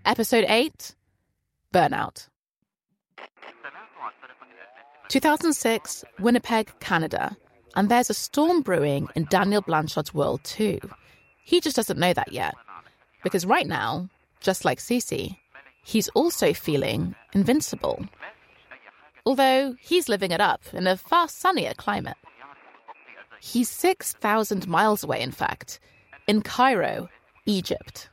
Episode 8, Burnout. 2006, Winnipeg, Canada. And there's a storm brewing in Daniel Blanchard's world too. He just doesn't know that yet. Because right now, just like Cece, he's also feeling invincible. Although he's living it up in a far sunnier climate. He's 6,000 miles away, in fact, in Cairo, Egypt.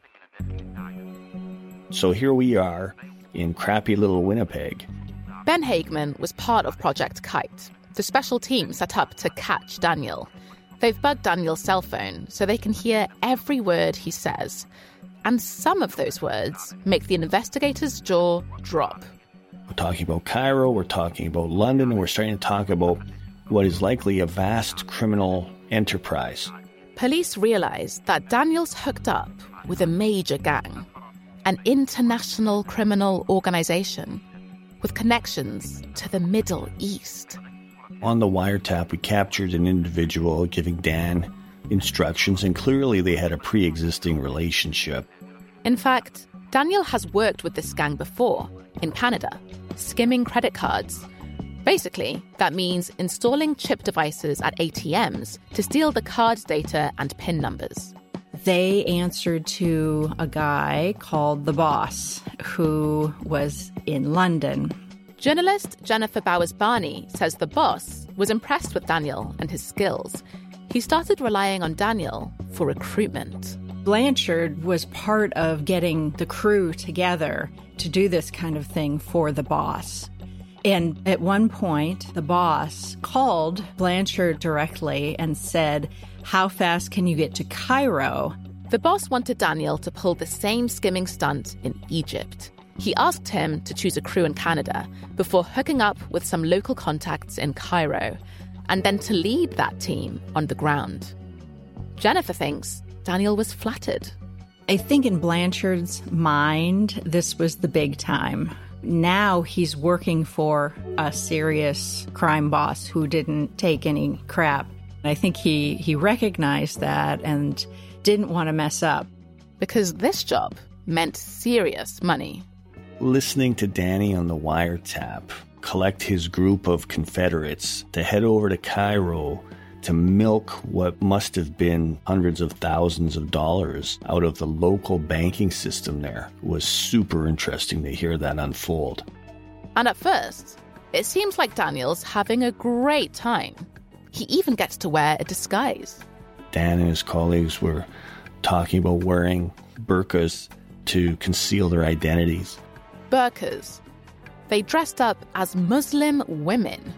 So here we are in crappy little Winnipeg. Ben Hageman was part of Project Kite, the special team set up to catch Daniel. They've bugged Daniel's cell phone so they can hear every word he says. And some of those words make the investigator's jaw drop. We're talking about Cairo, we're talking about London, and we're starting to talk about what is likely a vast criminal enterprise. Police realize that Daniel's hooked up with a major gang, an international criminal organization with connections to the Middle East. On the wiretap, we captured an individual giving Dan instructions, and clearly they had a pre-existing relationship. In fact, Daniel has worked with this gang before, in Canada, skimming credit cards. Basically, that means installing chip devices at ATMs to steal the card's data and PIN numbers. They answered to a guy called The Boss, who was in London. Journalist Jennifer Bowers-Barney says The Boss was impressed with Daniel and his skills. He started relying on Daniel for recruitment. Blanchard was part of getting the crew together to do this kind of thing for The Boss. And at one point, The Boss called Blanchard directly and said, "How fast can you get to Cairo?" The Boss wanted Daniel to pull the same skimming stunt in Egypt. He asked him to choose a crew in Canada before hooking up with some local contacts in Cairo, and then to lead that team on the ground. Jennifer thinks Daniel was flattered. I think in Blanchard's mind, this was the big time. Now he's working for a serious crime boss who didn't take any crap. I think he recognized that and didn't want to mess up. Because this job meant serious money. Listening to Danny on the wiretap collect his group of Confederates to head over to Cairo to milk what must have been hundreds of thousands of dollars out of the local banking system there was super interesting to hear that unfold. And at first, it seems like Daniel's having a great time. He even gets to wear a disguise. Dan and his colleagues were talking about wearing burqas to conceal their identities. Burqas. They dressed up as Muslim women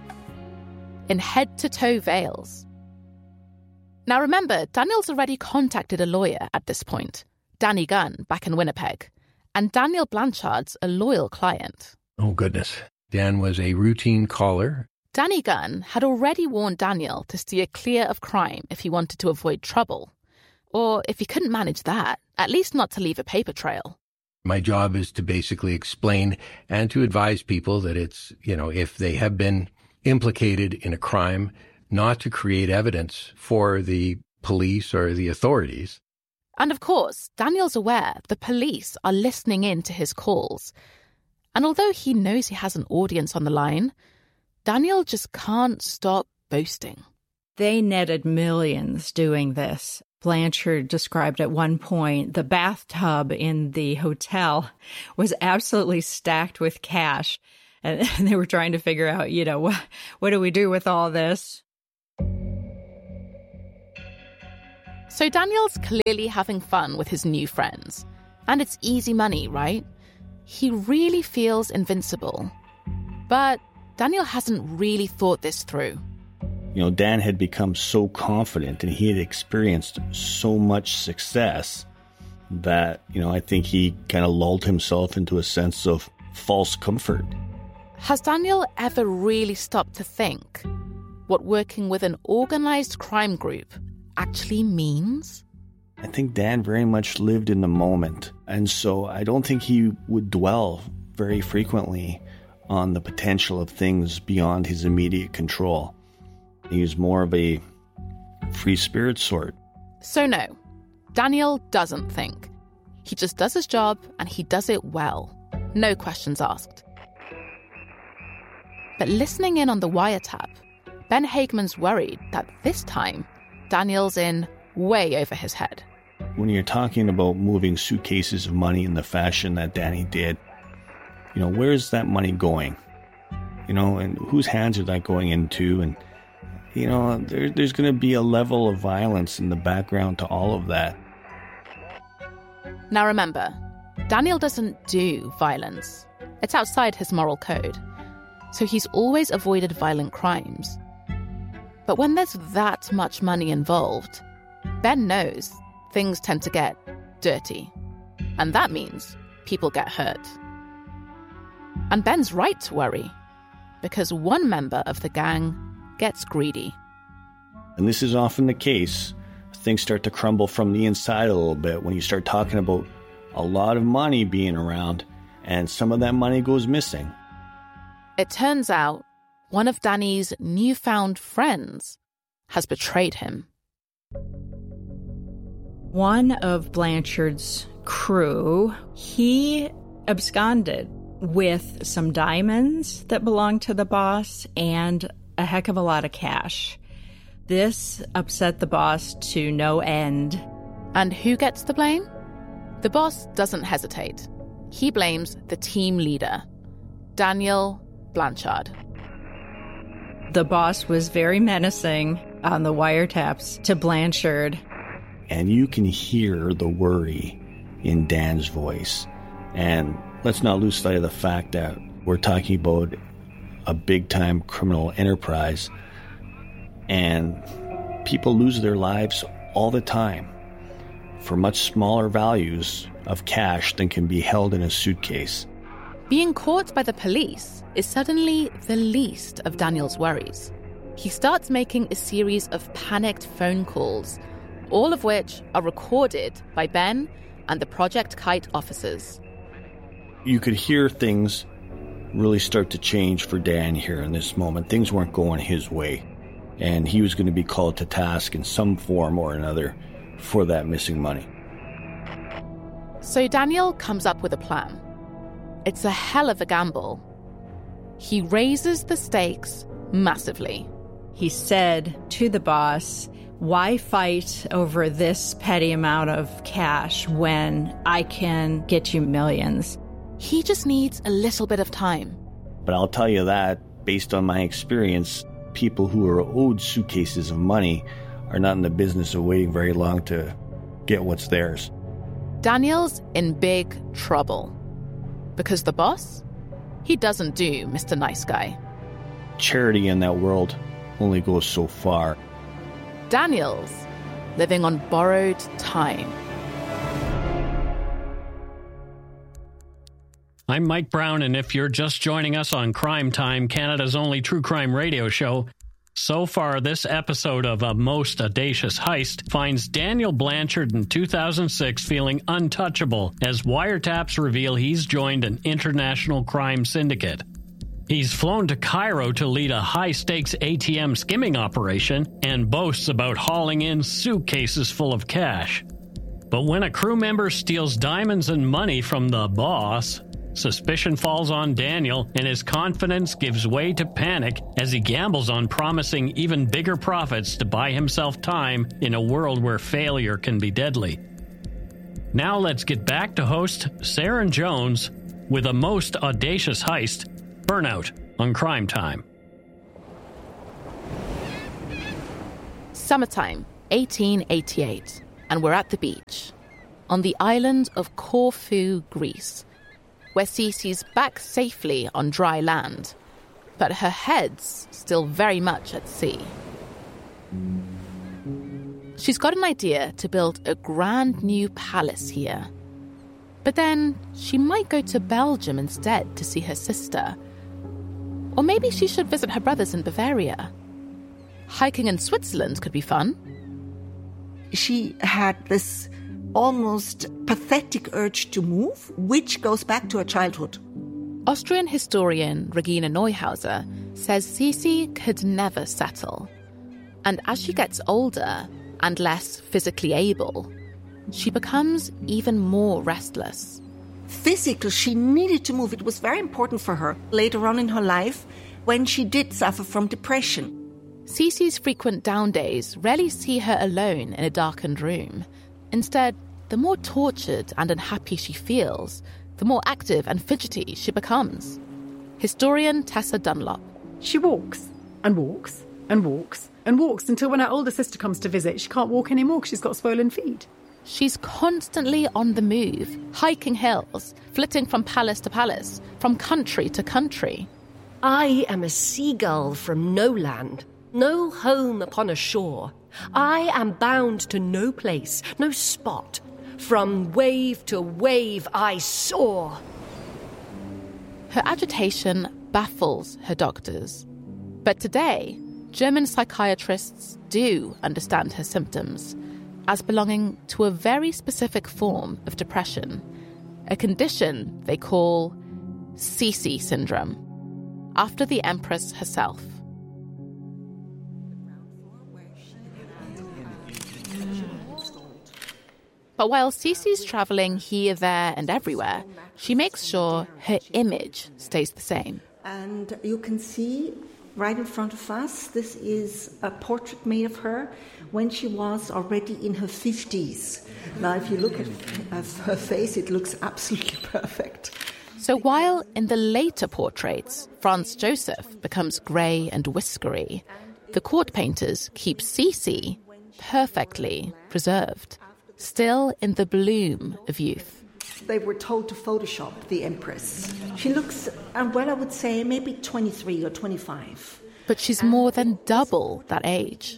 in head-to-toe veils. Now remember, Daniel's already contacted a lawyer at this point, Danny Gunn, back in Winnipeg, and Daniel Blanchard's a loyal client. Oh, goodness. Dan was a routine caller. Danny Gunn had already warned Daniel to steer clear of crime if he wanted to avoid trouble. Or if he couldn't manage that, at least not to leave a paper trail. My job is to basically explain and to advise people that it's, if they have been implicated in a crime, not to create evidence for the police or the authorities. And of course, Daniel's aware the police are listening in to his calls. And although he knows he has an audience on the line, Daniel just can't stop boasting. They netted millions doing this. Blanchard described at one point the bathtub in the hotel was absolutely stacked with cash. And they were trying to figure out, what do we do with all this? So Daniel's clearly having fun with his new friends. And it's easy money, right? He really feels invincible. But Daniel hasn't really thought this through. Dan had become so confident and he had experienced so much success that, I think he kind of lulled himself into a sense of false comfort. Has Daniel ever really stopped to think what working with an organized crime group actually means? I think Dan very much lived in the moment. And so I don't think he would dwell very frequently on the potential of things beyond his immediate control. He was more of a free spirit sort. So no, Daniel doesn't think. He just does his job, and he does it well. No questions asked. But listening in on the wiretap, Ben Hageman's worried that this time, Daniel's in way over his head. When you're talking about moving suitcases of money in the fashion that Danny did, where's that money going? And whose hands are that going into? And, there's going to be a level of violence in the background to all of that. Now remember, Daniel doesn't do violence. It's outside his moral code. So he's always avoided violent crimes. But when there's that much money involved, Ben knows things tend to get dirty. And that means people get hurt. And Ben's right to worry, because one member of the gang gets greedy. And this is often the case. Things start to crumble from the inside a little bit when you start talking about a lot of money being around, and some of that money goes missing. It turns out one of Danny's newfound friends has betrayed him. One of Blanchard's crew, he absconded with some diamonds that belonged to the boss and a heck of a lot of cash. This upset the boss to no end. And who gets the blame? The boss doesn't hesitate. He blames the team leader, Daniel Blanchard. The boss was very menacing on the wiretaps to Blanchard. And you can hear the worry in Dan's voice. And let's not lose sight of the fact that we're talking about a big-time criminal enterprise, and people lose their lives all the time for much smaller values of cash than can be held in a suitcase. Being caught by the police is suddenly the least of Daniel's worries. He starts making a series of panicked phone calls, all of which are recorded by Ben and the Project Kite officers. You could hear things really start to change for Dan here in this moment. Things weren't going his way, and he was going to be called to task in some form or another for that missing money. So Daniel comes up with a plan. It's a hell of a gamble. He raises the stakes massively. He said to the boss, "Why fight over this petty amount of cash when I can get you millions?" He just needs a little bit of time. But I'll tell you that, based on my experience, people who are owed suitcases of money are not in the business of waiting very long to get what's theirs. Daniel's in big trouble. Because the boss, he doesn't do Mr. Nice Guy. Charity in that world only goes so far. Daniel's living on borrowed time. I'm Mike Brown, and if you're just joining us on Crime Time, Canada's only true crime radio show, so far this episode of A Most Audacious Heist finds Daniel Blanchard in 2006 feeling untouchable as wiretaps reveal he's joined an international crime syndicate. He's flown to Cairo to lead a high-stakes ATM skimming operation and boasts about hauling in suitcases full of cash. But when a crew member steals diamonds and money from the boss, suspicion falls on Daniel, and his confidence gives way to panic as he gambles on promising even bigger profits to buy himself time in a world where failure can be deadly. Now let's get back to host Saren Jones with A Most Audacious Heist, Burnout on Crime Time. Summertime, 1888, and we're at the beach, on the island of Corfu, Greece, where Cece's back safely on dry land, but her head's still very much at sea. She's got an idea to build a grand new palace here. But then she might go to Belgium instead to see her sister. Or maybe she should visit her brothers in Bavaria. Hiking in Switzerland could be fun. She had this almost pathetic urge to move, which goes back to her childhood. Austrian historian Regina Neuhauser says Cece could never settle. And as she gets older and less physically able, she becomes even more restless. Physically, she needed to move. It was very important for her later on in her life when she did suffer from depression. Cece's frequent down days rarely see her alone in a darkened room. Instead, the more tortured and unhappy she feels, the more active and fidgety she becomes. Historian Tessa Dunlop. She walks and walks and walks and walks until when her older sister comes to visit, she can't walk anymore because she's got swollen feet. She's constantly on the move, hiking hills, flitting from palace to palace, from country to country. I am a seagull from no land, no home upon a shore. I am bound to no place, no spot. From wave to wave I soar. Her agitation baffles her doctors. But today, German psychiatrists do understand her symptoms as belonging to a very specific form of depression, a condition they call Cece syndrome, after the Empress herself. But while Cece's travelling here, there and everywhere, she makes sure her image stays the same. And you can see right in front of us, this is a portrait made of her when she was already in her 50s. Now, if you look at her face, it looks absolutely perfect. So while in the later portraits, Franz Joseph becomes grey and whiskery, the court painters keep Cece perfectly preserved, still in the bloom of youth. They were told to Photoshop the Empress. She looks, well, I would say maybe 23 or 25. But she's more than double that age.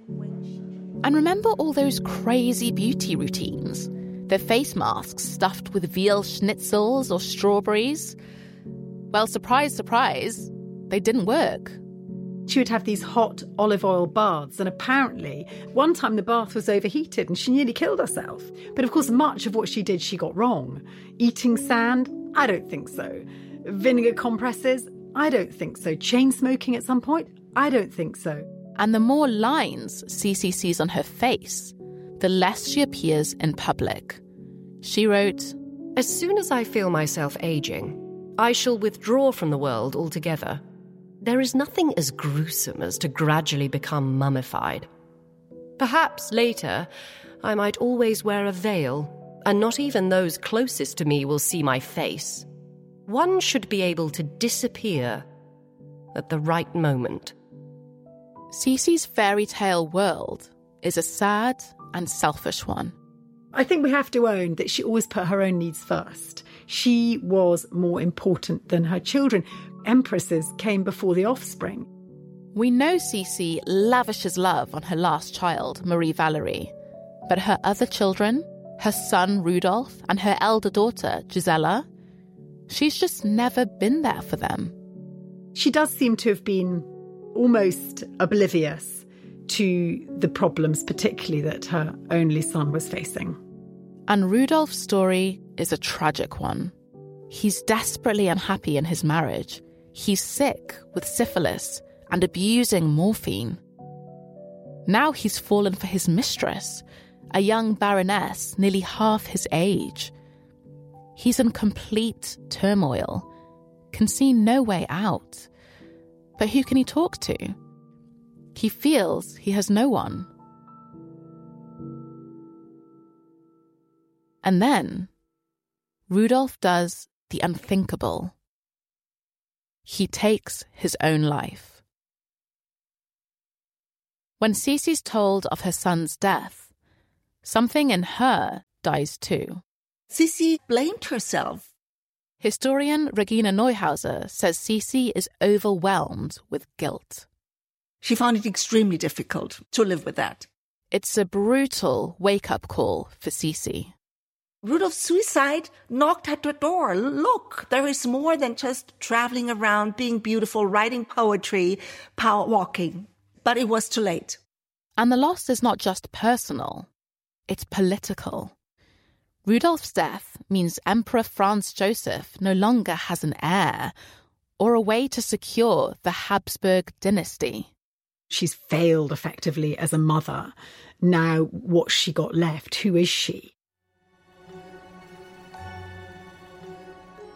And remember all those crazy beauty routines? Their face masks stuffed with veal schnitzels or strawberries? Well, surprise, surprise, they didn't work. She would have these hot olive oil baths, and apparently one time the bath was overheated and she nearly killed herself. But of course, much of what she did, she got wrong. Eating sand? I don't think so. Vinegar compresses? I don't think so. Chain smoking at some point? I don't think so. And the more lines Cece sees on her face, the less she appears in public. She wrote, As soon as I feel myself aging, I shall withdraw from the world altogether. There is nothing as gruesome as to gradually become mummified. Perhaps later, I might always wear a veil, and not even those closest to me will see my face. One should be able to disappear at the right moment. Cece's fairy tale world is a sad and selfish one. I think we have to own that she always put her own needs first. She was more important than her children. Empresses came before the offspring. We know Cece lavishes love on her last child, Marie Valerie. But her other children, her son Rudolf and her elder daughter Gisela, she's just never been there for them. She does seem to have been almost oblivious to the problems, particularly that her only son was facing. And Rudolf's story is a tragic one. He's desperately unhappy in his marriage. He's sick with syphilis and abusing morphine. Now he's fallen for his mistress, a young baroness nearly half his age. He's in complete turmoil, can see no way out. But who can he talk to? He feels he has no one. And then, Rudolf does the unthinkable. He takes his own life. When Cece's told of her son's death, something in her dies too. Cece blamed herself. Historian Regina Neuhauser says Cece is overwhelmed with guilt. She found it extremely difficult to live with that. It's a brutal wake-up call for Cece. Rudolf's suicide knocked at the door. Look, there is more than just traveling around, being beautiful, writing poetry, power walking. But it was too late. And the loss is not just personal, it's political. Rudolf's death means Emperor Franz Joseph no longer has an heir or a way to secure the Habsburg dynasty. She's failed effectively as a mother. Now, what's she got left? Who is she?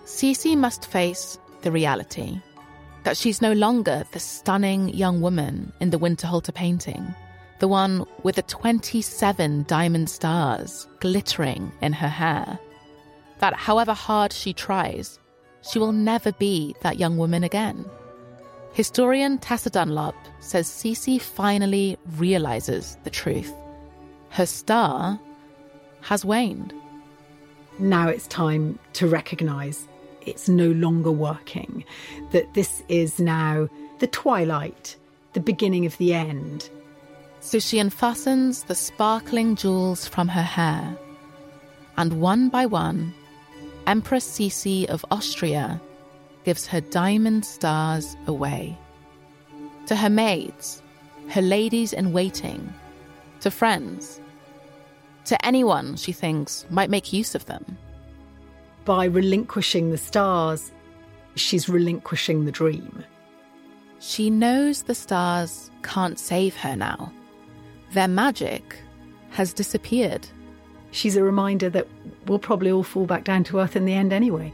Cece must face the reality that she's no longer the stunning young woman in the Winterhalter painting, the one with the 27 diamond stars glittering in her hair. That however hard she tries, she will never be that young woman again. Historian Tessa Dunlop says Cece finally realizes the truth. Her star has waned. Now it's time to recognise it's no longer working, that this is now the twilight, the beginning of the end. So she unfastens the sparkling jewels from her hair, and one by one, Empress Cece of Austria gives her diamond stars away. To her maids, her ladies-in-waiting, to friends, to anyone she thinks might make use of them. By relinquishing the stars, she's relinquishing the dream. She knows the stars can't save her now. Their magic has disappeared. She's a reminder that we'll probably all fall back down to earth in the end anyway.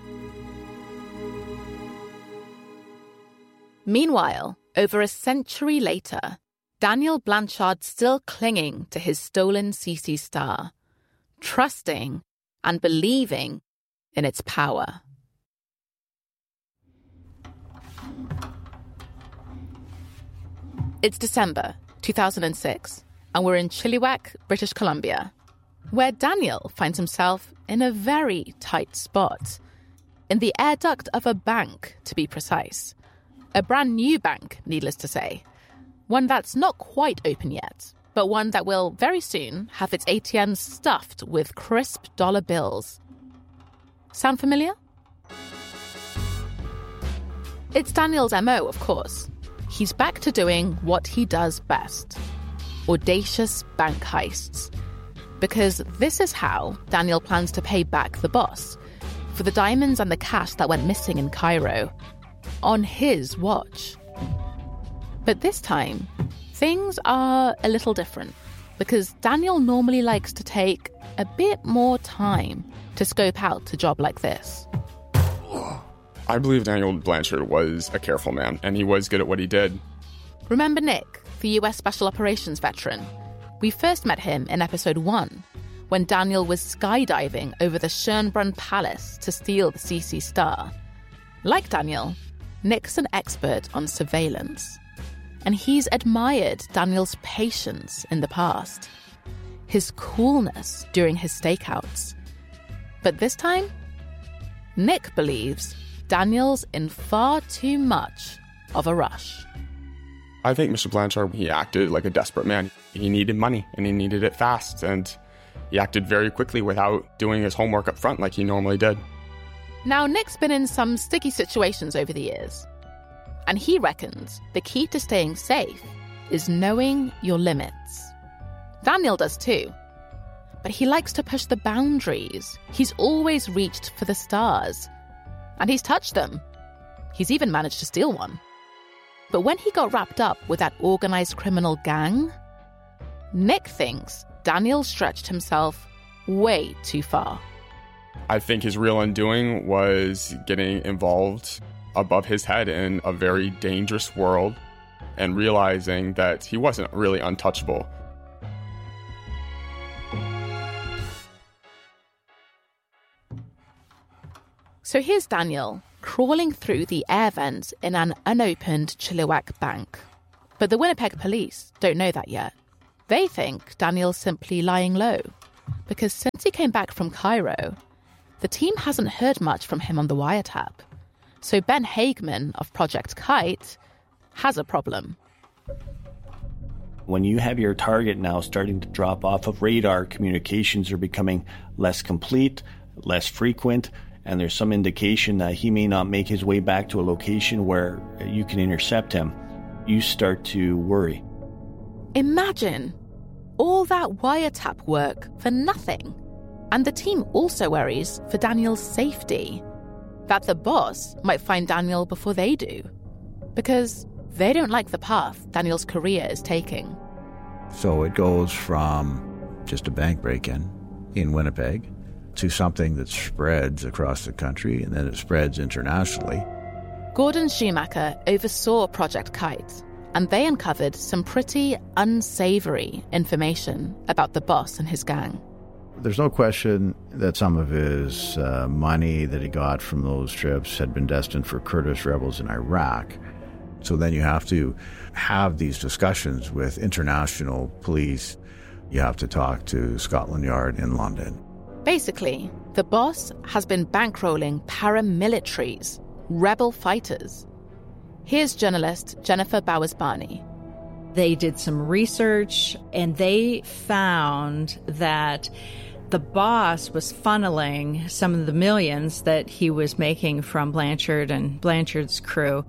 Meanwhile, over a century later, Daniel Blanchard's still clinging to his stolen Cece star, trusting and believing in its power. It's December 2006, and we're in Chilliwack, British Columbia, where Daniel finds himself in a very tight spot, in the air duct of a bank, to be precise. A brand new bank, needless to say. One that's not quite open yet, but one that will very soon have its ATMs stuffed with crisp dollar bills. Sound familiar? It's Daniel's MO, of course. He's back to doing what he does best: audacious bank heists. Because this is how Daniel plans to pay back the boss for the diamonds and the cash that went missing in Cairo on his watch. But this time, things are a little different, because Daniel normally likes to take a bit more time to scope out a job like this. I believe Daniel Blanchard was a careful man, and he was good at what he did. Remember Nick, the US Special Operations veteran? We first met him in episode 1, when Daniel was skydiving over the Schönbrunn Palace to steal the Cece star. Like Daniel, Nick's an expert on surveillance, and he's admired Daniel's patience in the past, his coolness during his stakeouts. But this time, Nick believes Daniel's in far too much of a rush. I think Mr. Blanchard, he acted like a desperate man. He needed money, and he needed it fast, and he acted very quickly without doing his homework up front like he normally did. Now, Nick's been in some sticky situations over the years, and he reckons the key to staying safe is knowing your limits. Daniel does too, but he likes to push the boundaries. He's always reached for the stars, and he's touched them. He's even managed to steal one. But when he got wrapped up with that organized criminal gang, Nick thinks Daniel stretched himself way too far. I think his real undoing was getting involved above his head in a very dangerous world and realizing that he wasn't really untouchable. So here's Daniel crawling through the air vents in an unopened Chilliwack bank. But the Winnipeg police don't know that yet. They think Daniel's simply lying low, because since he came back from Cairo, the team hasn't heard much from him on the wiretap. So Ben Hageman of Project Kite has a problem. When you have your target now starting to drop off of radar, communications are becoming less complete, less frequent, and there's some indication that he may not make his way back to a location where you can intercept him, you start to worry. Imagine all that wiretap work for nothing. And the team also worries for Daniel's safety, that the boss might find Daniel before they do, because they don't like the path Daniel's career is taking. So it goes from just a bank break-in Winnipeg to something that spreads across the country and then it spreads internationally. Gordon Schumacher oversaw Project Kite, and they uncovered some pretty unsavory information about the boss and his gang. There's no question that some of his money that he got from those trips had been destined for Kurdish rebels in Iraq. So then you have to have these discussions with international police. You have to talk to Scotland Yard in London. Basically, the boss has been bankrolling paramilitaries, rebel fighters. Here's journalist Jennifer Bowers-Barney. They did some research and they found that the boss was funneling some of the millions that he was making from Blanchard and Blanchard's crew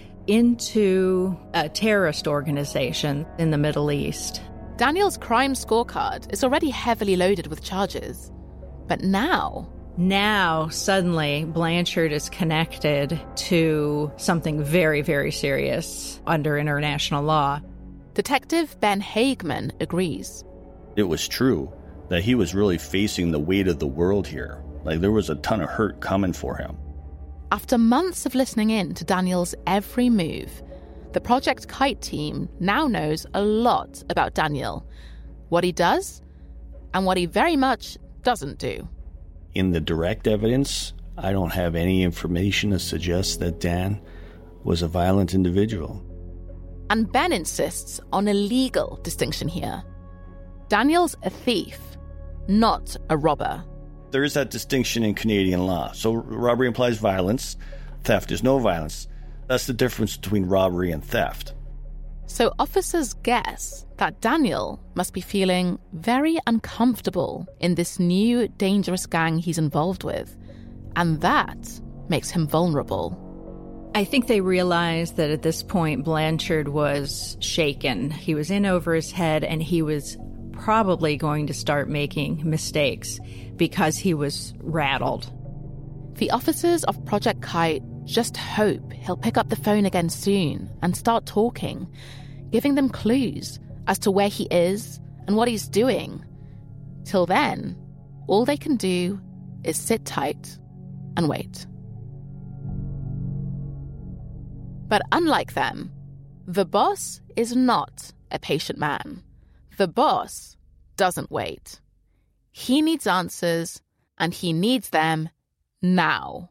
into a terrorist organization in the Middle East. Daniel's crime scorecard is already heavily loaded with charges. But now, suddenly, Blanchard is connected to something very, very serious under international law. Detective Ben Hageman agrees. It was true that he was really facing the weight of the world here. Like, there was a ton of hurt coming for him. After months of listening in to Daniel's every move, the Project Kite team now knows a lot about Daniel, what he does, and what he very much doesn't do. In the direct evidence, I don't have any information to suggest that Dan was a violent individual. And Ben insists on a legal distinction here. Daniel's a thief, not a robber. There is that distinction in Canadian law. So robbery implies violence, theft is no violence. That's the difference between robbery and theft. So officers guess that Daniel must be feeling very uncomfortable in this new dangerous gang he's involved with, and that makes him vulnerable. I think they realized that at this point Blanchard was shaken. He was in over his head, and he was probably going to start making mistakes because he was rattled. The officers of Project Kite just hope he'll pick up the phone again soon and start talking, giving them clues as to where he is and what he's doing. Till then, all they can do is sit tight and wait. But unlike them, the boss is not a patient man. The boss doesn't wait. He needs answers, and he needs them now.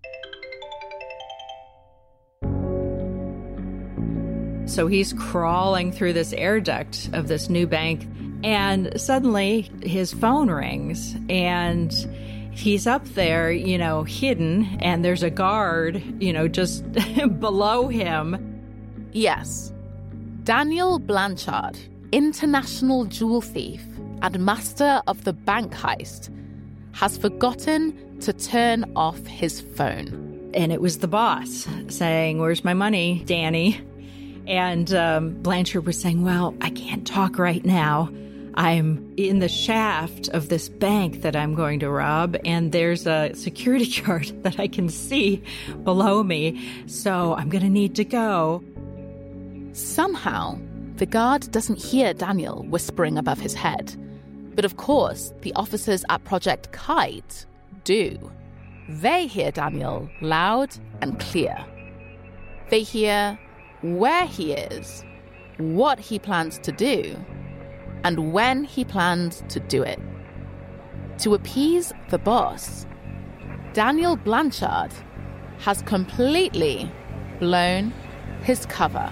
So he's crawling through this air duct of this new bank, and suddenly his phone rings, and he's up there, hidden, and there's a guard, just below him. Yes. Daniel Blanchard, international jewel thief and master of the bank heist, has forgotten to turn off his phone. And it was the boss saying, "Where's my money, Danny?" And Blanchard was saying, "Well, I can't talk right now. I'm in the shaft of this bank that I'm going to rob, and there's a security guard that I can see below me, so I'm going to need to go." Somehow, the guard doesn't hear Daniel whispering above his head. But of course, the officers at Project Kite do. They hear Daniel loud and clear. They hear where he is, what he plans to do, and when he plans to do it. To appease the boss, Daniel Blanchard has completely blown his cover.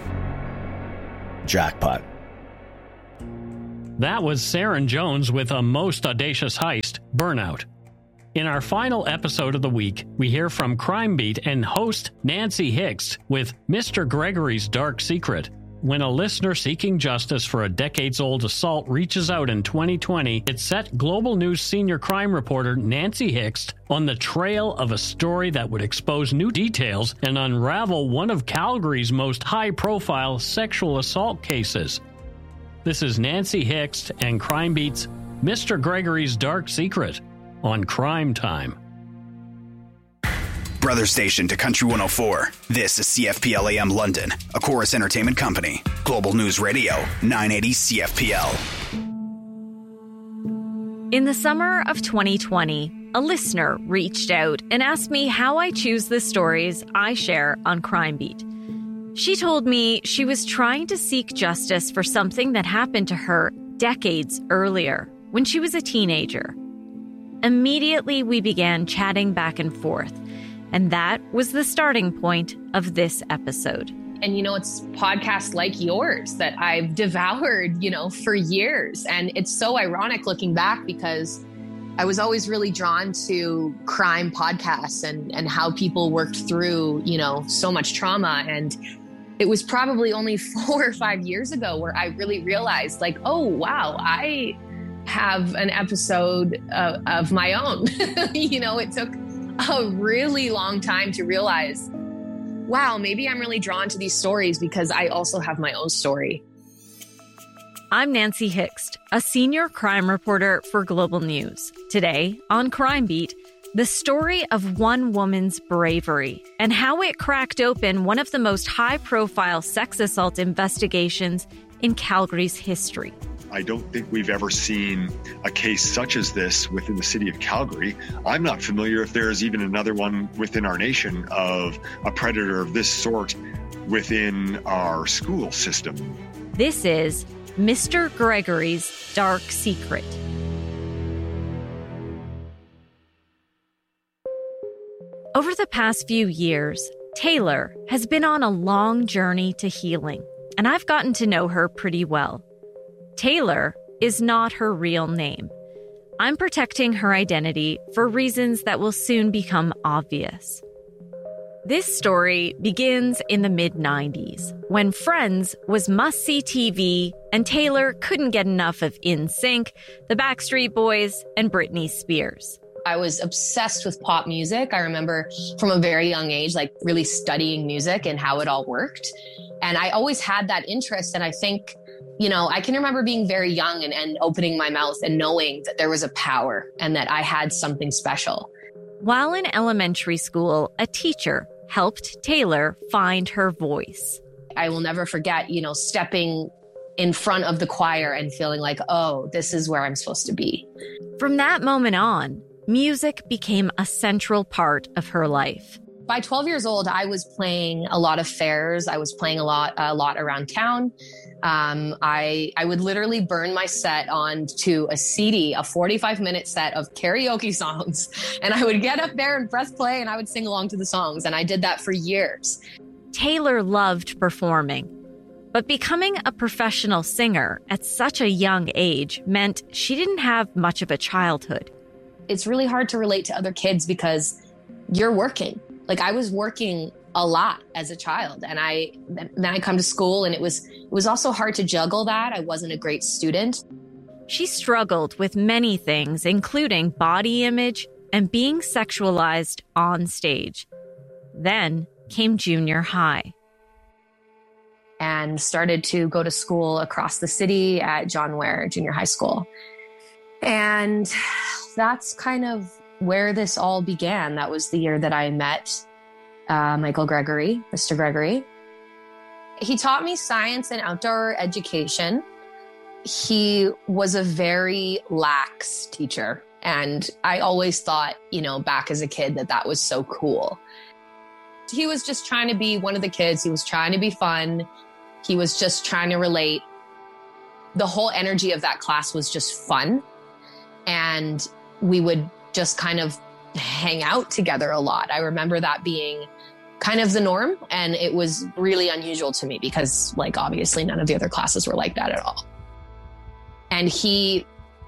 Jackpot. That was Saren Jones with a most audacious heist, Burnout. In our final episode of the week, we hear from Crime Beat and host Nancy Hicks with Mr. Gregory's Dark Secret. When a listener seeking justice for a decades-old assault reaches out in 2020, it set Global News senior crime reporter Nancy Hicks on the trail of a story that would expose new details and unravel one of Calgary's most high-profile sexual assault cases. This is Nancy Hicks and Crime Beat's Mr. Gregory's Dark Secret on Crime Time. Brother station to Country 104. This is CFPL AM London, a Chorus Entertainment Company. Global News Radio, 980 CFPL. In the summer of 2020, a listener reached out and asked me how I choose the stories I share on Crime Beat. She told me she was trying to seek justice for something that happened to her decades earlier, when she was a teenager. Immediately, we began chatting back and forth, and that was the starting point of this episode. And, it's podcasts like yours that I've devoured, for years. And it's so ironic looking back because I was always really drawn to crime podcasts and how people worked through, so much trauma. And it was probably only 4 or 5 years ago where I really realized, like, oh, wow, I have an episode of my own. It took a really long time to realize, wow, maybe I'm really drawn to these stories because I also have my own story. I'm Nancy Hixt, a senior crime reporter for Global News. Today on Crime Beat, the story of one woman's bravery and how it cracked open one of the most high-profile sex assault investigations in Calgary's history. I don't think we've ever seen a case such as this within the city of Calgary. I'm not familiar if there is even another one within our nation of a predator of this sort within our school system. This is Mr. Gregory's Dark Secret. Over the past few years, Taylor has been on a long journey to healing, and I've gotten to know her pretty well. Taylor is not her real name. I'm protecting her identity for reasons that will soon become obvious. This story begins in the mid-90s, when Friends was must-see TV and Taylor couldn't get enough of NSYNC, the Backstreet Boys, and Britney Spears. I was obsessed with pop music. I remember from a very young age, like really studying music and how it all worked. And I always had that interest. And I think, I can remember being very young and opening my mouth and knowing that there was a power and that I had something special. While in elementary school, a teacher helped Taylor find her voice. I will never forget, stepping in front of the choir and feeling like, oh, this is where I'm supposed to be. From that moment on, music became a central part of her life. By 12 years old, I was playing a lot of fairs. I was playing a lot around town. I would literally burn my set onto a CD, a 45-minute set of karaoke songs. And I would get up there and press play and I would sing along to the songs. And I did that for years. Taylor loved performing, but becoming a professional singer at such a young age meant she didn't have much of a childhood. It's really hard to relate to other kids because you're working. Like I was working a lot as a child, and then I come to school, and it was also hard to juggle that. I wasn't a great student. She struggled with many things, including body image and being sexualized on stage. Then came junior high. And started to go to school across the city at John Ware Junior High School. And that's kind of where this all began. That was the year that I met Michael Gregory, Mr. Gregory. He taught me science and outdoor education. He was a very lax teacher. And I always thought, back as a kid, that was so cool. He was just trying to be one of the kids. He was trying to be fun. He was just trying to relate. The whole energy of that class was just fun. And we would just kind of hang out together a lot. I remember that being kind of the norm. And it was really unusual to me because, obviously none of the other classes were like that at all. And he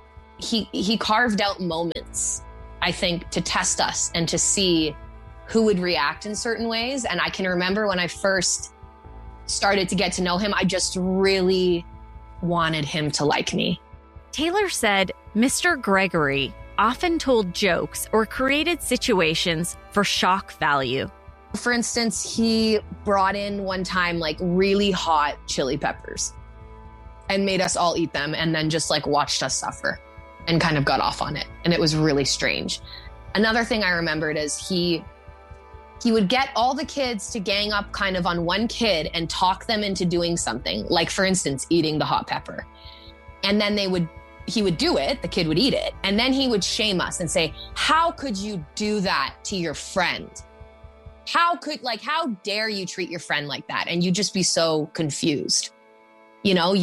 carved out moments, I think, to test us and to see who would react in certain ways. And I can remember when I first started to get to know him, I just really wanted him to like me. Taylor said Mr. Gregory often told jokes or created situations for shock value. For instance, he brought in one time really hot chili peppers and made us all eat them and then just watched us suffer and kind of got off on it. And it was really strange. Another thing I remembered is he would get all the kids to gang up kind of on one kid and talk them into doing something. Like, for instance, eating the hot pepper. And then they would he would do it, the kid would eat it, and then he would shame us and say, how could you do that to your friend? How dare you treat your friend like that? And you'd just be so confused. You know,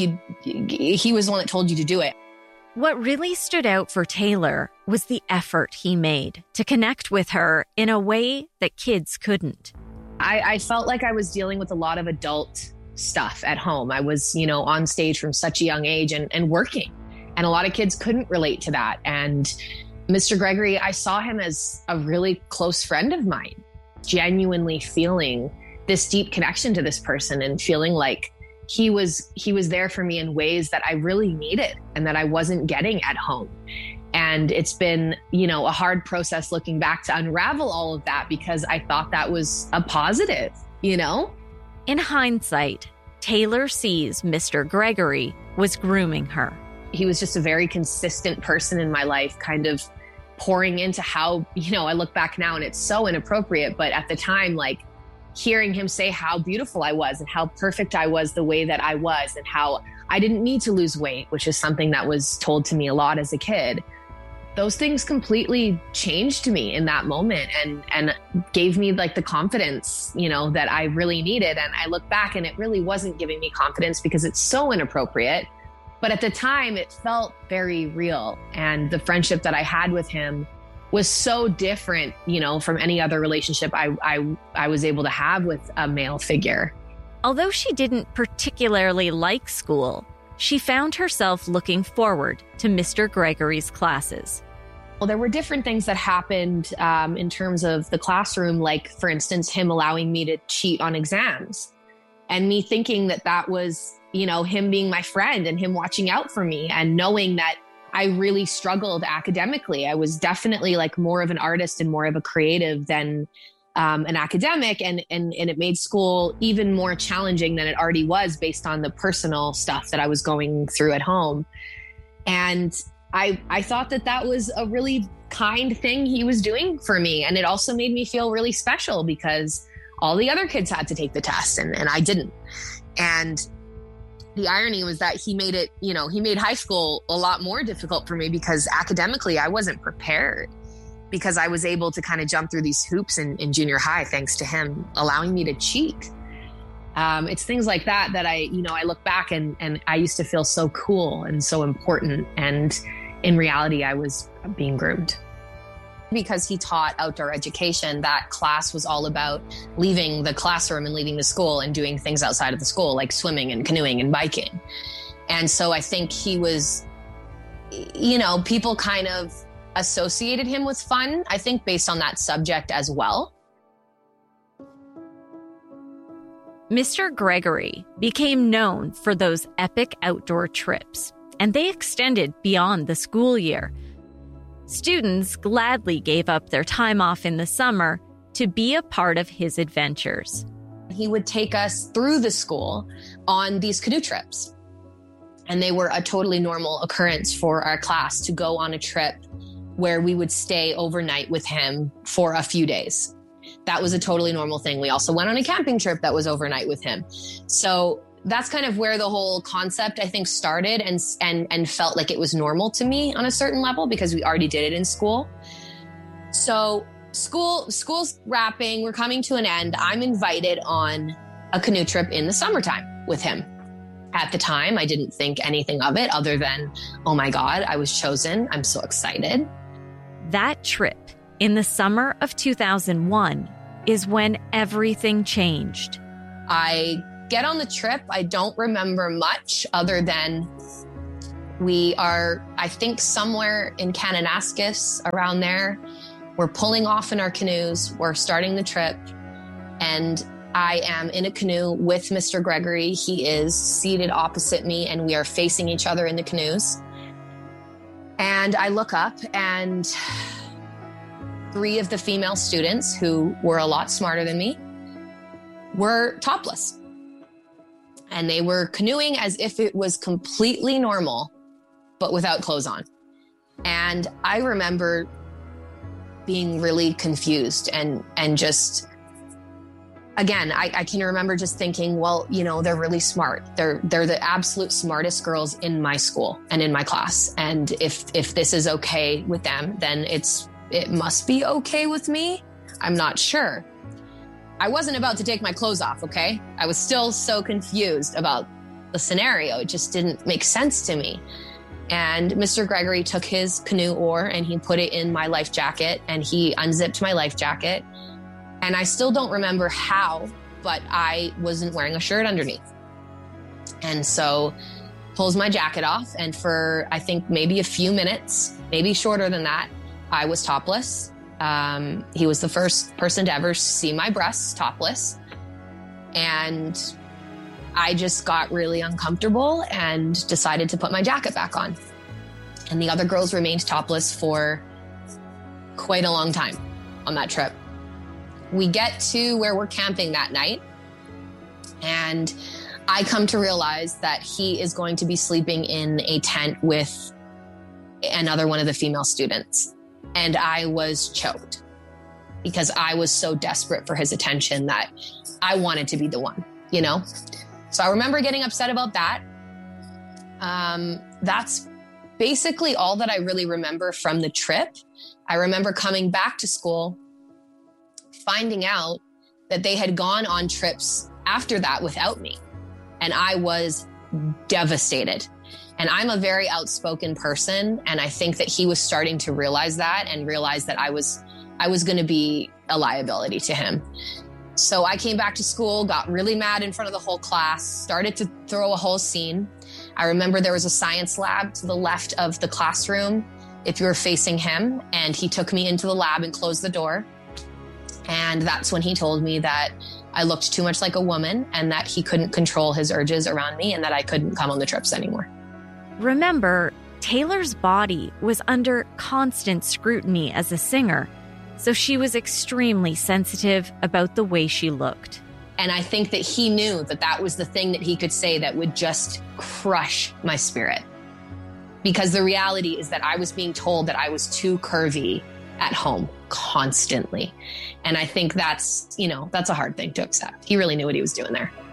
he was the one that told you to do it. What really stood out for Taylor was the effort he made to connect with her in a way that kids couldn't. I felt like I was dealing with a lot of adult stuff at home. I was, you know, on stage from such a young age and working. And a lot of kids couldn't relate to that. And Mr. Gregory, I saw him as a really close friend of mine, genuinely feeling this deep connection to this person and feeling like he was there for me in ways that I really needed and that I wasn't getting at home. And it's been, you know, a hard process looking back to unravel all of that, because I thought that was a positive, you know? In hindsight, Taylor sees Mr. Gregory was grooming her. He was just a very consistent person in my life, kind of pouring into how, you know, I look back now and it's so inappropriate, but at the time, like, hearing him say how beautiful I was and how perfect I was the way that I was and how I didn't need to lose weight, which is something that was told to me a lot as a kid. Those things completely changed me in that moment and gave me like the confidence, you know, that I really needed. And I look back and it really wasn't giving me confidence because it's so inappropriate. But at the time it felt very real. And the friendship that I had with him was so different, you know, from any other relationship I was able to have with a male figure. Although she didn't particularly like school, she found herself looking forward to Mr. Gregory's classes. Well, there were different things that happened in terms of the classroom, like, for instance, him allowing me to cheat on exams and me thinking that that was, you know, him being my friend and him watching out for me and knowing that I really struggled academically. I was definitely like more of an artist and more of a creative than an academic. And it made school even more challenging than it already was based on the personal stuff that I was going through at home. And I thought that that was a really kind thing he was doing for me. And it also made me feel really special because all the other kids had to take the test and I didn't. And the irony was that he made it, you know, he made high school a lot more difficult for me because academically I wasn't prepared, because I was able to kind of jump through these hoops in junior high thanks to him allowing me to cheat. It's things like that I look back and I used to feel so cool and so important. And in reality, I was being groomed. Because he taught outdoor education, that class was all about leaving the classroom and leaving the school and doing things outside of the school, like swimming and canoeing and biking. And so I think he was, you know, people kind of associated him with fun, I think, based on that subject as well. Mr. Gregory became known for those epic outdoor trips, and they extended beyond the school year. Students gladly gave up their time off in the summer to be a part of his adventures. He would take us through the school on these canoe trips. And they were a totally normal occurrence for our class to go on a trip where we would stay overnight with him for a few days. That was a totally normal thing. We also went on a camping trip that was overnight with him. So that's kind of where the whole concept, I think, started and felt like it was normal to me on a certain level because we already did it in school. So school's wrapping, we're coming to an end. I'm invited on a canoe trip in the summertime with him. At the time, I didn't think anything of it other than, oh my God, I was chosen. I'm so excited. That trip in the summer of 2001 is when everything changed. I get on the trip. I don't remember much other than we are, I think, somewhere in Kananaskis, around there. We're pulling off in our canoes. We're starting the trip. And I am in a canoe with Mr. Gregory. He is seated opposite me and we are facing each other in the canoes. And I look up and 3 of the female students, who were a lot smarter than me, were topless. And they were canoeing as if it was completely normal, but without clothes on. And I remember being really confused and just again, I can remember just thinking, well, you know, they're really smart. They're the absolute smartest girls in my school and in my class. And if this is okay with them, then it must be okay with me. I'm not sure. I wasn't about to take my clothes off, okay? I was still so confused about the scenario. It just didn't make sense to me. And Mr. Gregory took his canoe oar and he put it in my life jacket and he unzipped my life jacket. And I still don't remember how, but I wasn't wearing a shirt underneath. And so pulls my jacket off. And for, I think, maybe a few minutes, maybe shorter than that, I was topless. He was the first person to ever see my breasts topless. And I just got really uncomfortable and decided to put my jacket back on. And the other girls remained topless for quite a long time on that trip. We get to where we're camping that night, and I come to realize that he is going to be sleeping in a tent with another one of the female students. And I was choked because I was so desperate for his attention that I wanted to be the one, you know? So I remember getting upset about that. That's basically all that I really remember from the trip. I remember coming back to school, finding out that they had gone on trips after that without me. And I was devastated. And I'm a very outspoken person. And I think that he was starting to realize that and realize that I was going to be a liability to him. So I came back to school, got really mad in front of the whole class, started to throw a whole scene. I remember there was a science lab to the left of the classroom if you were facing him. And he took me into the lab and closed the door. And that's when he told me that I looked too much like a woman and that he couldn't control his urges around me and that I couldn't come on the trips anymore. Remember, Taylor's body was under constant scrutiny as a singer, so she was extremely sensitive about the way she looked. And I think that he knew that that was the thing that he could say that would just crush my spirit. Because the reality is that I was being told that I was too curvy at home constantly. And I think that's a hard thing to accept. He really knew what he was doing there.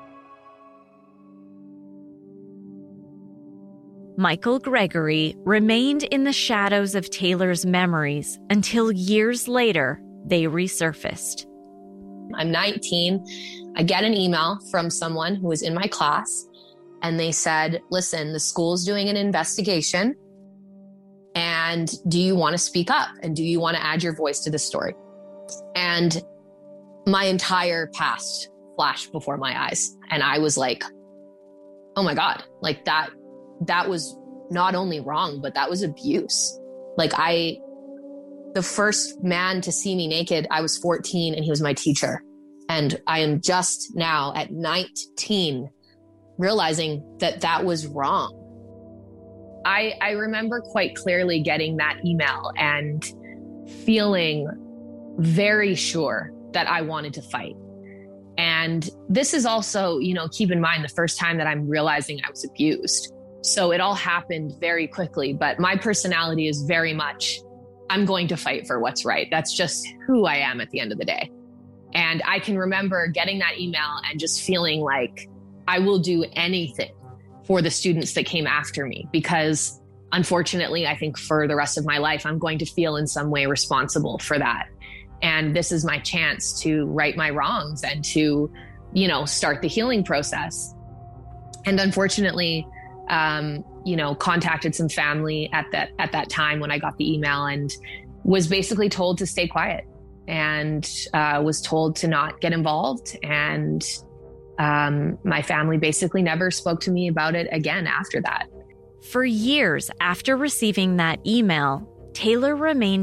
Michael Gregory remained in the shadows of Taylor's memories until years later they resurfaced. I'm 19. I get an email from someone who was in my class, and they said, listen, the school's doing an investigation, and do you want to speak up? And do you want to add your voice to the story? And my entire past flashed before my eyes. And I was like, oh my God, like that was not only wrong, but that was abuse. Like the first man to see me naked, I was 14 and he was my teacher. And I am just now at 19 realizing that that was wrong. I remember quite clearly getting that email and feeling very sure that I wanted to fight. And this is also, keep in mind the first time that I'm realizing I was abused. So it all happened very quickly, but my personality is very much, I'm going to fight for what's right. That's just who I am at the end of the day. And I can remember getting that email and just feeling like I will do anything for the students that came after me, because unfortunately, I think for the rest of my life, I'm going to feel in some way responsible for that. And this is my chance to right my wrongs and to, start the healing process. And unfortunately, contacted some family at that time when I got the email and was basically told to stay quiet and was told to not get involved. And my family basically never spoke to me about it again after that. For years after receiving that email, Taylor remained